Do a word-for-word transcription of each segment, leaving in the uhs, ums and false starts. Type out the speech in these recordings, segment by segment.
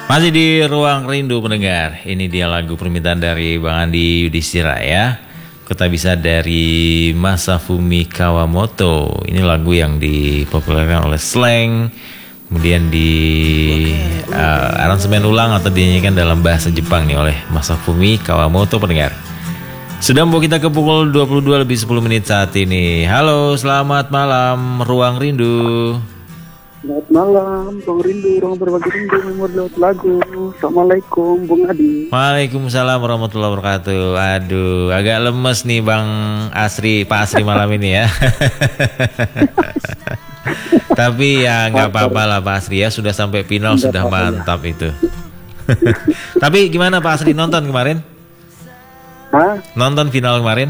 Masih di Ruang Rindu pendengar. Ini dia lagu permintaan dari Bang Andi Yudhistira ya. Kita bisa dari Masafumi Kawamoto. Ini lagu yang dipopulerkan oleh Slank. Kemudian di uh, aransemen ulang atau dinyanyikan dalam bahasa Jepang nih oleh Masafumi Kawamoto pendengar. Sudah membawa kita ke pukul dua puluh dua lebih sepuluh menit saat ini. Halo, selamat malam Ruang Rindu. Selamat malam, Bang Rindu, ruang berbagi rindu, memori lewat lagu. Assalamualaikum, Bung Adi. Waalaikumsalam warahmatullahi wabarakatuh. Aduh, agak lemes nih Bang Asri, Pak Asri malam ini ya. Tapi ya nggak apa-apa lah Pak Asri ya, sudah sampai final Enggak sudah mantap ya. Itu. Tapi gimana Pak Asri, nonton kemarin? Hah? Nonton final kemarin?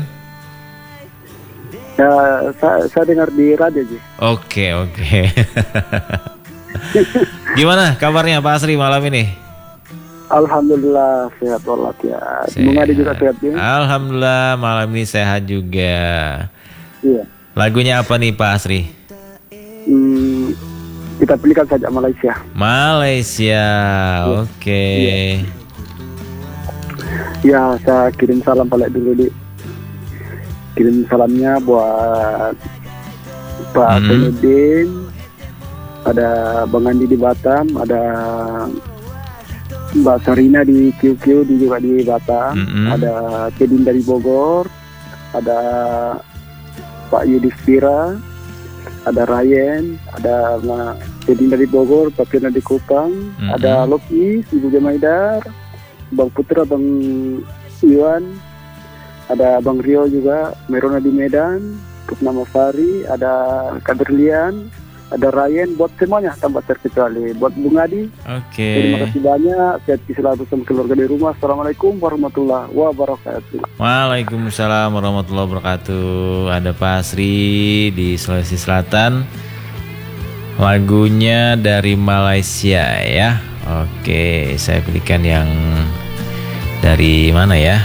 Ya, saya, saya dengar di radio aja. Oke, oke. Gimana kabarnya Pak Asri malam ini? Alhamdulillah sehat walafiat. Bung Adi juga sehat ya? Alhamdulillah malam ini sehat juga. Iya. Lagunya apa nih Pak Asri? Hmm, kita pilihkan saja Malaysia. Malaysia, ya. Oke. Okay. Ya. ya, saya kirim salam balik dulu di. Kirim salamnya buat Pak Senudin, hmm. ada Bang Andi di Batam, ada Mbak Sarina di Q Q di juga di Batam, hmm. ada Kedin dari Bogor, ada Pak Yudhistira, ada Ryan, ada Kedin dari Bogor, Pak Firna di Kupang, hmm. ada Loki, Ibu Jamaidar, Bang Putra, Bang Iwan, ada Bang Rio juga, Merona di Medan, Purnama Fari, ada Kaderlian, ada Ryan, buat semuanya tanpa terkecuali, buat Bung Adi. Oke. Okay. Terima kasih banyak, sehat selalu bersama keluarga di rumah. Assalamualaikum warahmatullahi wabarakatuh. Waalaikumsalam warahmatullahi wabarakatuh. Ada Pak Asri di Sulawesi Selatan. Lagunya dari Malaysia ya. Oke, saya pilihkan yang dari mana ya?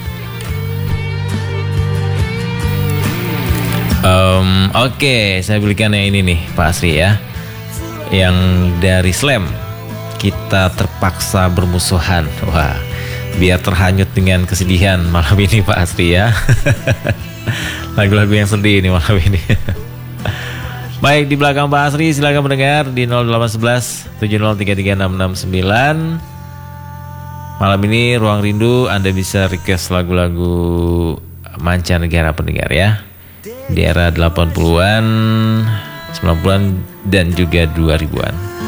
Um, Oke, okay. saya belikan yang ini nih Pak Asri ya, yang dari Slam, Kita Terpaksa Bermusuhan. Wah, biar terhanyut dengan kesedihan malam ini Pak Asri ya. Lagu-lagu yang sedih ini malam ini. Baik, di belakang Pak Asri silakan mendengar di nol delapan satu satu tujuh nol tiga tiga enam enam sembilan. Malam ini Ruang Rindu Anda bisa request lagu-lagu mancanegara pendengar ya, di era delapan puluhan, sembilan puluhan dan juga dua ribuan.